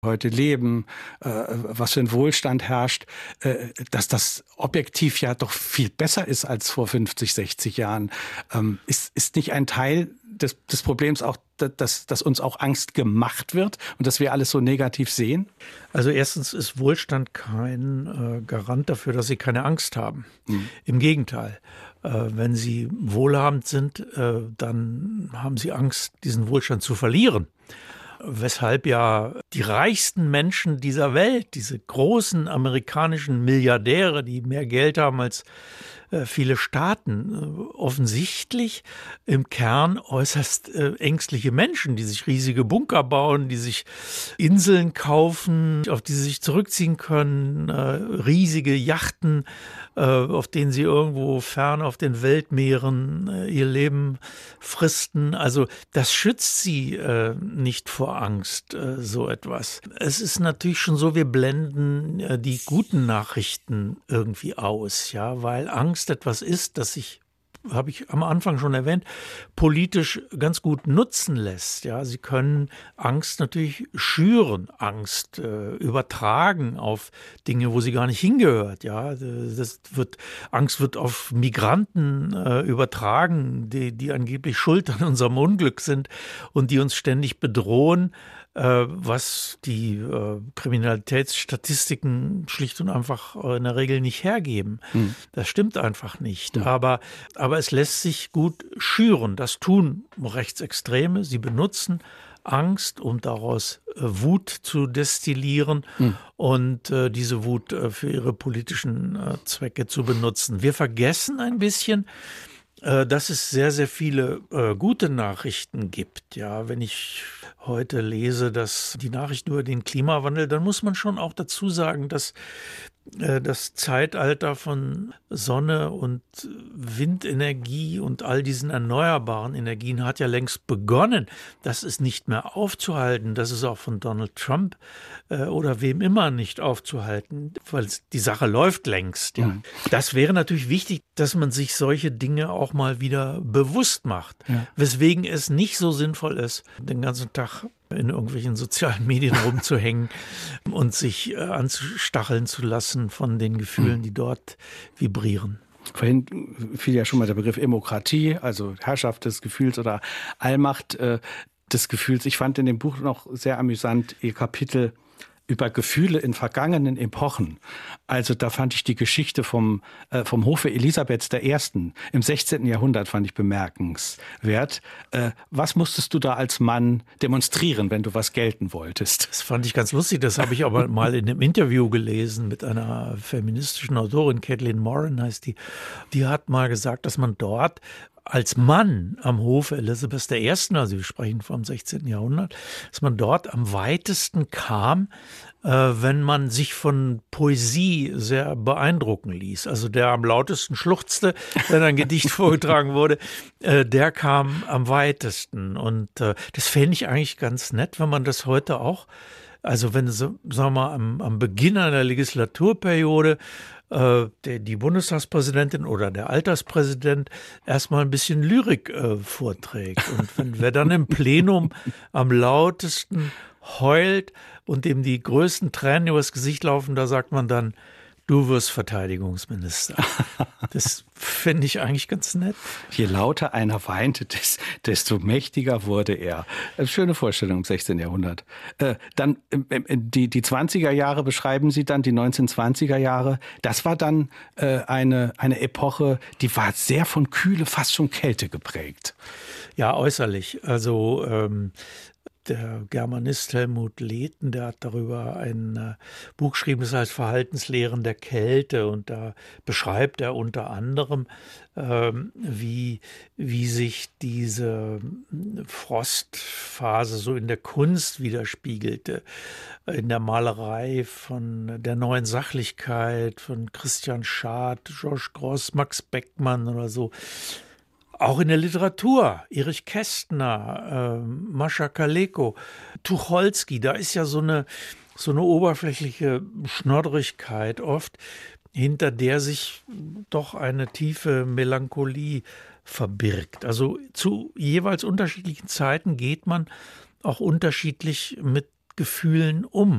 heute leben, was für ein Wohlstand herrscht, dass das objektiv ja doch viel besser ist als vor 50, 60 Jahren. Ist nicht ein Teil des Problems auch, dass uns auch Angst gemacht wird und dass wir alles so negativ sehen? Also erstens ist Wohlstand kein Garant dafür, dass Sie keine Angst haben. Im Gegenteil. Wenn Sie wohlhabend sind, dann haben Sie Angst, diesen Wohlstand zu verlieren. Weshalb ja die reichsten Menschen dieser Welt, diese großen amerikanischen Milliardäre, die mehr Geld haben als viele Staaten, offensichtlich im Kern äußerst ängstliche Menschen, die sich riesige Bunker bauen, die sich Inseln kaufen, auf die sie sich zurückziehen können, riesige Yachten, auf denen sie irgendwo fern auf den Weltmeeren ihr Leben fristen. Also das schützt sie nicht vor Angst, so etwas. Es ist natürlich schon so, wir blenden die guten Nachrichten irgendwie aus, ja, weil Angst etwas ist, das sich, habe ich am Anfang schon erwähnt, politisch ganz gut nutzen lässt. Ja, Sie können Angst natürlich schüren, Angst übertragen auf Dinge, wo sie gar nicht hingehört. Ja, Angst wird auf Migranten übertragen, die angeblich schuld an unserem Unglück sind und die uns ständig bedrohen, was die Kriminalitätsstatistiken schlicht und einfach in der Regel nicht hergeben. Das stimmt einfach nicht. Aber es lässt sich gut schüren. Das tun Rechtsextreme. Sie benutzen Angst, um daraus Wut zu destillieren und diese Wut für ihre politischen Zwecke zu benutzen. Wir vergessen ein bisschen, dass es sehr, sehr viele gute Nachrichten gibt. Ja, wenn ich heute lese, dass die Nachrichten über den Klimawandel, dann muss man schon auch dazu sagen, dass das Zeitalter von Sonne und Windenergie und all diesen erneuerbaren Energien hat ja längst begonnen. Das ist nicht mehr aufzuhalten. Das ist auch von Donald Trump oder wem immer nicht aufzuhalten, weil die Sache läuft längst. Ja. Das wäre natürlich wichtig, dass man sich solche Dinge auch mal wieder bewusst macht. Ja. Weswegen es nicht so sinnvoll ist, den ganzen Tag in irgendwelchen sozialen Medien rumzuhängen und sich anstacheln zu lassen von den Gefühlen, die dort vibrieren. Vorhin fiel ja schon mal der Begriff Demokratie, also Herrschaft des Gefühls oder Allmacht des Gefühls. Ich fand in dem Buch noch sehr amüsant Ihr Kapitel über Gefühle in vergangenen Epochen. Also da fand ich die Geschichte vom Hofe Elisabeths I. im 16. Jahrhundert fand ich bemerkenswert. Was musstest du da als Mann demonstrieren, wenn du was gelten wolltest? Das fand ich ganz lustig. Das habe ich aber mal in einem Interview gelesen mit einer feministischen Autorin, Kathleen Moran heißt die. Die hat mal gesagt, dass man dort als Mann am Hofe Elisabeths I., also wir sprechen vom 16. Jahrhundert, dass man dort am weitesten kam, wenn man sich von Poesie sehr beeindrucken ließ. Also der am lautesten schluchzte, wenn ein Gedicht vorgetragen wurde, der kam am weitesten. Und das fände ich eigentlich ganz nett, wenn man das heute auch, also wenn, sagen wir mal, am Beginn einer Legislaturperiode die Bundestagspräsidentin oder der Alterspräsident erstmal ein bisschen Lyrik vorträgt. Und wer dann im Plenum am lautesten heult und dem die größten Tränen übers Gesicht laufen, da sagt man dann, du wirst Verteidigungsminister. Das finde ich eigentlich ganz nett. Je lauter einer weinte, desto mächtiger wurde er. Schöne Vorstellung im 16. Jahrhundert. Dann die 20er Jahre beschreiben Sie dann, die 1920er Jahre. Das war dann eine Epoche, die war sehr von Kühle, fast schon Kälte geprägt. Ja, äußerlich. Also der Germanist Helmut Lehten, der hat darüber ein Buch geschrieben, das heißt Verhaltenslehren der Kälte. Und da beschreibt er unter anderem, wie sich diese Frostphase so in der Kunst widerspiegelte. In der Malerei von der Neuen Sachlichkeit, von Christian Schad, Georges Grosz, Max Beckmann oder so. Auch in der Literatur, Erich Kästner, Mascha Kaleko, Tucholsky, da ist ja so eine oberflächliche Schnodderigkeit oft, hinter der sich doch eine tiefe Melancholie verbirgt. Also zu jeweils unterschiedlichen Zeiten geht man auch unterschiedlich mit Gefühlen um?